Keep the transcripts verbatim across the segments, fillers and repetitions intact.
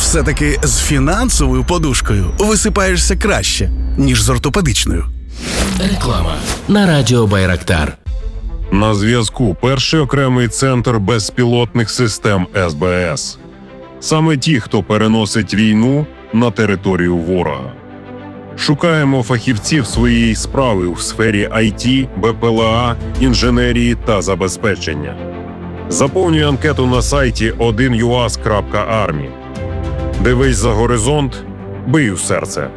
Все-таки з фінансовою подушкою висипаєшся краще, ніж з ортопедичною. Реклама на радіо Байрактар. На зв'язку перший окремий центр безпілотних систем ес бе ес. Саме ті, хто переносить війну на територію ворога. Шукаємо фахівців своєї справи у сфері ай ті, бе пе ел а, інженерії та забезпечення. Заповнюй анкету на сайті один ю ас крапка армі. Дивись за горизонт, бий у серце.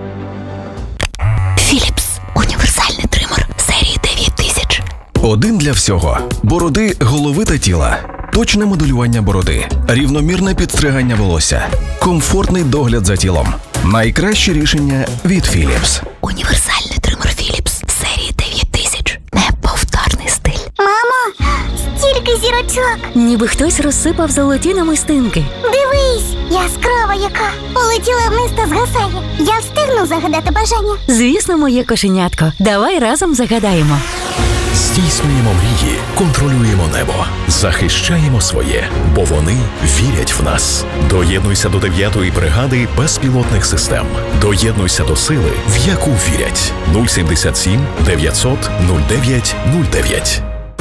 Philips. Універсальний тример серії дев'ять тисяч. Один для всього. Бороди, голови та тіла. Точне моделювання бороди. Рівномірне підстригання волосся. Комфортний догляд за тілом. Найкраще рішення від Philips. Універсальний тример Philips серії дев'ять тисяч. Неповторний стиль. Мамо, стільки зірочок. Ніби хтось розсипав золоті намистинки. Дивись, яскрава яка. Полетіла вниз та згасає. Я встигну загадати бажання. Звісно, моє кошенятко. Давай разом загадаємо. Здійснюємо мрії, контролюємо небо, захищаємо своє, бо вони вірять в нас. Доєднуйся до дев'ятої бригади безпілотних систем. Доєднуйся до сили, в яку вірять. нуль сімдесят сім дев'ятсот нуль дев'ять нуль дев'ять.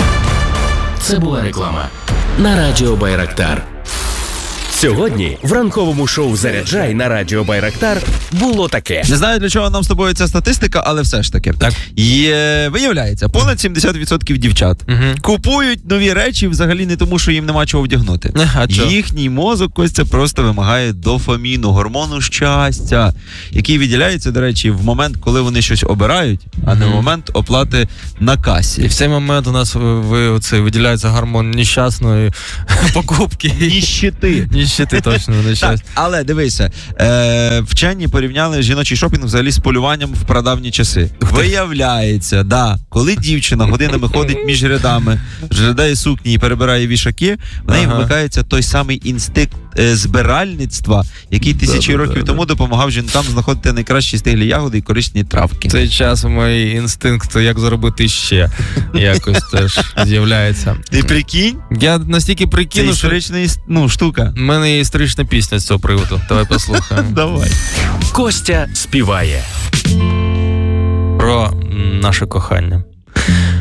Це була реклама на радіо Байрактар. Сьогодні в ранковому шоу «Заряджай» на радіо Байрактар було таке. Не знаю, для чого нам з тобою ця статистика, але все ж таки. Так. Є, виявляється, понад сімдесят відсотків дівчат Угу. купують нові речі взагалі не тому, що їм нема чого вдягнути. А чого? Їхній мозок, Костя, просто вимагає дофаміну, гормону щастя, який виділяється, до речі, в момент, коли вони щось обирають, а не в момент оплати на касі. І в цей момент у нас ви, оце, виділяється гормон нещасної покупки. Ніщити. Ніщити, точно, Так, нещастя. але дивися, е, вчені порівняли жіночий шопінг взагалі з полюванням в прадавні часи. Виявляється, да, коли дівчина годинами ходить між рядами, жадає сукні і перебирає вішаки, в неї Ага. вмикається той самий інстинкт е, збиральництва, який тисячі Да, да, років да, тому допомагав жінкам знаходити найкращі стиглі ягоди і корисні травки. В цей час мої інстинкти, як заробити ще, якось теж з'являється. Ти прикинь? Я настільки Це прикинув, що історична іс- ну, штука. в мене є історична пісня з цього приводу. Давай послухаємо. Давай. Костя співає. Про м, наше кохання.